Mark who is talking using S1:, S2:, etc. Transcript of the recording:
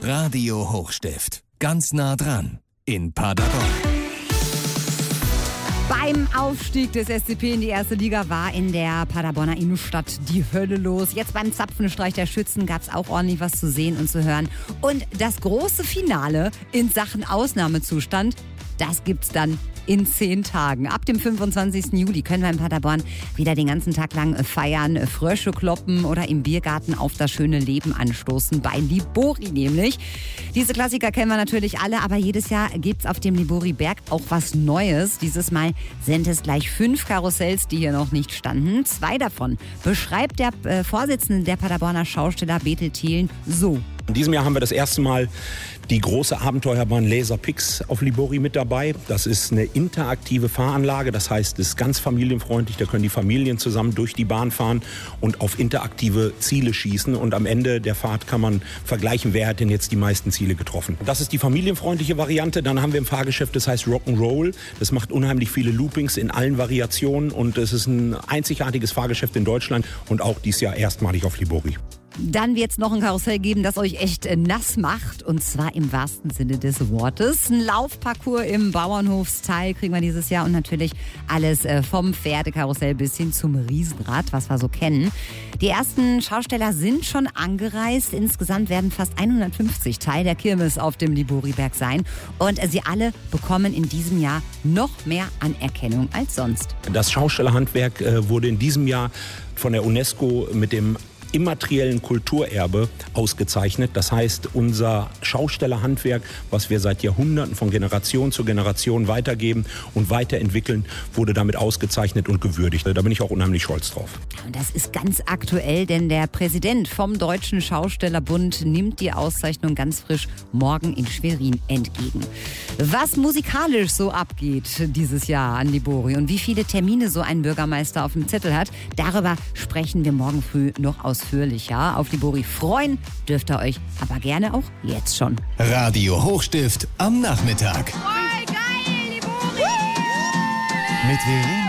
S1: Radio Hochstift. Ganz nah dran. In Paderborn.
S2: Beim Aufstieg des SCP in die erste Liga war in der Paderborner Innenstadt die Hölle los. Jetzt beim Zapfenstreich der Schützen gab es auch ordentlich was zu sehen und zu hören. Und das große Finale in Sachen Ausnahmezustand, das gibt's dann in 10 Tagen. Ab dem 25. Juli können wir in Paderborn wieder den ganzen Tag lang feiern, Frösche kloppen oder im Biergarten auf das schöne Leben anstoßen. Bei Libori nämlich. Diese Klassiker kennen wir natürlich alle, aber jedes Jahr gibt's auf dem Libori-Berg auch was Neues. Dieses Mal sind es gleich 5 Karussells, die hier noch nicht standen. 2 davon beschreibt der Vorsitzende der Paderborner Schausteller Bethel Thelen so.
S3: In diesem Jahr haben wir das erste Mal die große Abenteuerbahn Laser Pix auf Libori mit dabei. Das ist eine interaktive Fahranlage, das heißt, es ist ganz familienfreundlich. Da können die Familien zusammen durch die Bahn fahren und auf interaktive Ziele schießen. Und am Ende der Fahrt kann man vergleichen, wer hat denn jetzt die meisten Ziele getroffen. Das ist die familienfreundliche Variante. Dann haben wir im Fahrgeschäft, das heißt Rock'n'Roll. Das macht unheimlich viele Loopings in allen Variationen. Und es ist ein einzigartiges Fahrgeschäft in Deutschland und auch dieses Jahr erstmalig auf Libori.
S2: Dann wird es noch ein Karussell geben, das euch echt nass macht. Und zwar im wahrsten Sinne des Wortes. Ein Laufparcours im Bauernhofsteil kriegen wir dieses Jahr. Und natürlich alles vom Pferdekarussell bis hin zum Riesenrad, was wir so kennen. Die ersten Schausteller sind schon angereist. Insgesamt werden fast 150 Teil der Kirmes auf dem Libori-Berg sein. Und sie alle bekommen in diesem Jahr noch mehr Anerkennung als sonst.
S3: Das Schaustellerhandwerk wurde in diesem Jahr von der UNESCO mit dem immateriellen Kulturerbe ausgezeichnet. Das heißt, unser Schaustellerhandwerk, was wir seit Jahrhunderten von Generation zu Generation weitergeben und weiterentwickeln, wurde damit ausgezeichnet und gewürdigt. Da bin ich auch unheimlich stolz drauf.
S2: Und das ist ganz aktuell, denn der Präsident vom Deutschen Schaustellerbund nimmt die Auszeichnung ganz frisch morgen in Schwerin entgegen. Was musikalisch so abgeht dieses Jahr an Libori und wie viele Termine so ein Bürgermeister auf dem Zettel hat, darüber sprechen wir morgen früh noch ausführlicher. Auf Libori freuen dürft ihr euch aber gerne auch jetzt schon.
S1: Radio Hochstift am Nachmittag.
S4: Voll geil, Libori!
S1: Mit Verena